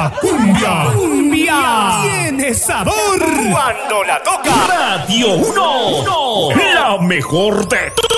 La cumbia tiene sabor cuando la toca Radio 1, la mejor de